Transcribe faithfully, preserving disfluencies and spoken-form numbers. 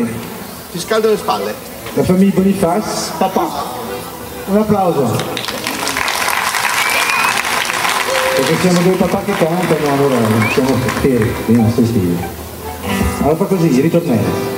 Ti scaldo le spalle. La famiglia Boniface, Papà. un applauso. Perché siamo due papà che cantano, allora siamo fieri, quindi non stai stili. Allora fa così, ritornello.